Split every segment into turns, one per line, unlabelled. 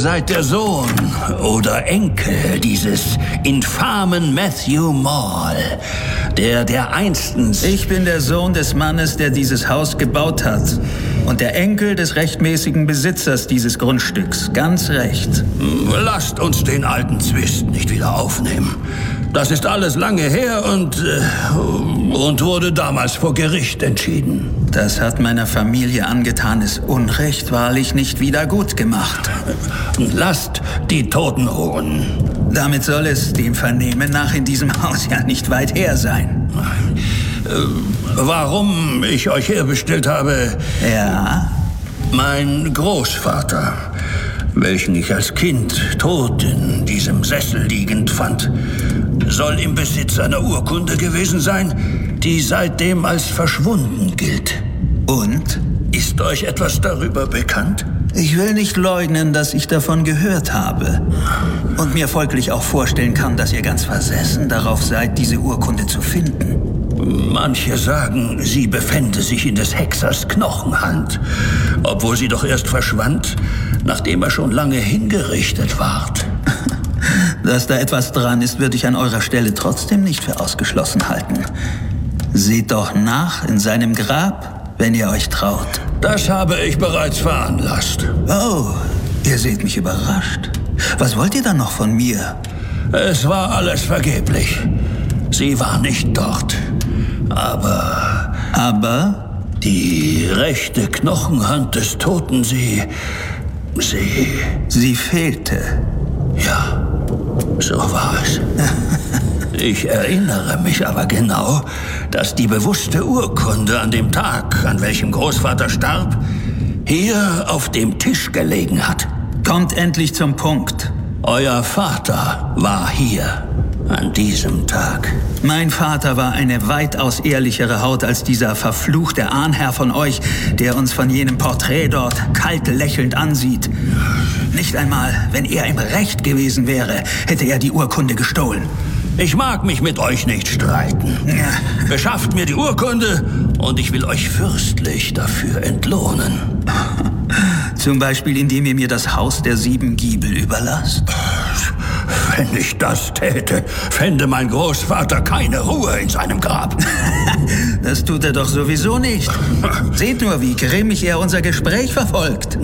seid der Sohn oder Enkel dieses infamen Matthew Mall, der einstens...
Ich bin der Sohn des Mannes, der dieses Haus gebaut hat. Und der Enkel des rechtmäßigen Besitzers dieses Grundstücks. Ganz recht.
Lasst uns den alten Zwist nicht wieder aufnehmen. Das ist alles lange her und wurde damals vor Gericht entschieden.
Das hat meiner Familie angetanes Unrecht wahrlich nicht wieder gut gemacht.
Lasst die Toten ruhen.
Damit soll es dem Vernehmen nach in diesem Haus ja nicht weit her sein.
Warum ich euch herbestellt habe?
Ja?
Mein Großvater, welchen ich als Kind tot in diesem Sessel liegend fand, soll im Besitz einer Urkunde gewesen sein, die seitdem als verschwunden gilt.
Und?
Ist euch etwas darüber bekannt?
Ich will nicht leugnen, dass ich davon gehört habe. Und mir folglich auch vorstellen kann, dass ihr ganz versessen darauf seid, diese Urkunde zu finden.
Manche sagen, sie befände sich in des Hexers Knochenhand, obwohl sie doch erst verschwand, nachdem er schon lange hingerichtet ward.
Dass da etwas dran ist, würde ich an eurer Stelle trotzdem nicht für ausgeschlossen halten. Seht doch nach in seinem Grab, wenn ihr euch traut.
Das habe ich bereits veranlasst.
Oh, ihr seht mich überrascht. Was wollt ihr dann noch von mir?
Es war alles vergeblich. Sie war nicht dort. Aber? Die rechte Knochenhand des Toten, sie
fehlte.
Ja, so war es. Ich erinnere mich aber genau, dass die bewusste Urkunde an dem Tag, an welchem Großvater starb, hier auf dem Tisch gelegen hat.
Kommt endlich zum Punkt.
Euer Vater war hier an diesem Tag.
Mein Vater war eine weitaus ehrlichere Haut als dieser verfluchte Ahnherr von euch, der uns von jenem Porträt dort kalt lächelnd ansieht. Nicht einmal, wenn er im Recht gewesen wäre, hätte er die Urkunde gestohlen.
Ich mag mich mit euch nicht streiten. Beschafft mir die Urkunde und ich will euch fürstlich dafür entlohnen.
Zum Beispiel, indem ihr mir das Haus der 7 Giebel überlasst?
Wenn ich das täte, fände mein Großvater keine Ruhe in seinem Grab.
Das tut er doch sowieso nicht. Seht nur, wie grimmig er unser Gespräch verfolgt.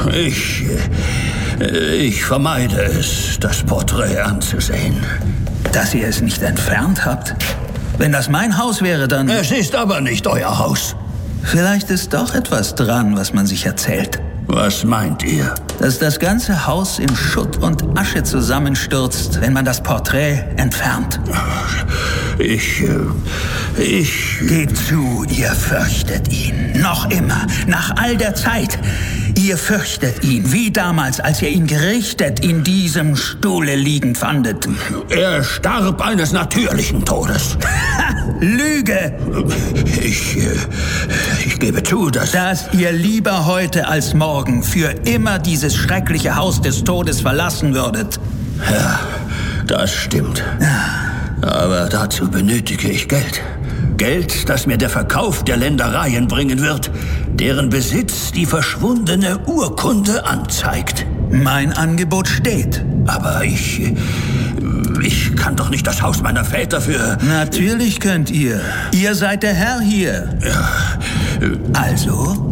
Ich vermeide es, das Porträt anzusehen.
Dass ihr es nicht entfernt habt? Wenn das mein Haus wäre, dann...
Es ist aber nicht euer Haus.
Vielleicht ist doch etwas dran, was man sich erzählt.
Was meint ihr?
Dass das ganze Haus in Schutt und Asche zusammenstürzt, wenn man das Porträt entfernt.
Gebt
zu, ihr fürchtet ihn. Noch immer, nach all der Zeit. Ihr fürchtet ihn, wie damals, als ihr ihn gerichtet in diesem Stuhle liegend fandet.
Er starb eines natürlichen Todes.
Lüge!
Ich gebe zu, dass
ihr lieber heute als morgen für immer dieses schreckliche Haus des Todes verlassen würdet.
Ja, das stimmt. Aber dazu benötige ich Geld. Geld, das mir der Verkauf der Ländereien bringen wird, deren Besitz die verschwundene Urkunde anzeigt.
Mein Angebot steht.
Aber ich kann doch nicht das Haus meiner Väter für...
Natürlich könnt ihr. Ihr seid der Herr hier.
Ja.
Also?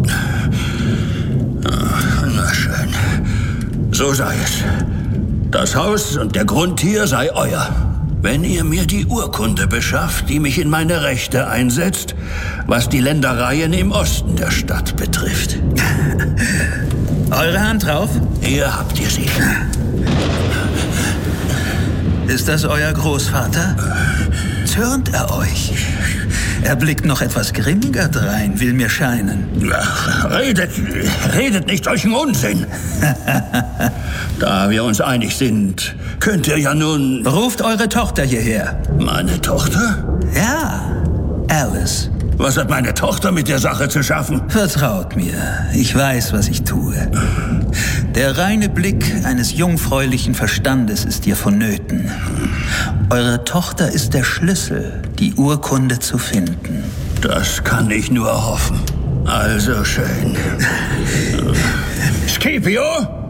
Na schön. So sei es. Das Haus und der Grund hier sei euer. Wenn ihr mir die Urkunde beschafft, die mich in meine Rechte einsetzt, was die Ländereien im Osten der Stadt betrifft.
Eure Hand drauf?
Hier habt ihr sie.
Ist das euer Großvater? Zürnt er euch? Er blickt noch etwas grimmiger drein, will mir scheinen.
Redet nicht solchen Unsinn. Da wir uns einig sind, könnt ihr ja nun...
Ruft eure Tochter hierher.
Meine Tochter?
Ja, Alice.
Was hat meine Tochter mit der Sache zu schaffen?
Vertraut mir, ich weiß, was ich tue. Der reine Blick eines jungfräulichen Verstandes ist ihr vonnöten. Eure Tochter ist der Schlüssel, die Urkunde zu finden.
Das kann ich nur hoffen. Also schön. Scipio?